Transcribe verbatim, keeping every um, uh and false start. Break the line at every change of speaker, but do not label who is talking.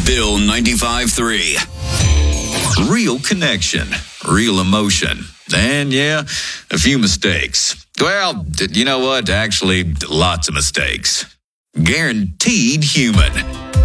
Bill ninety-five three. Real connection, real emotion, and yeah, a few mistakes. Well, you know what? Actually, lots of mistakes. Guaranteed human.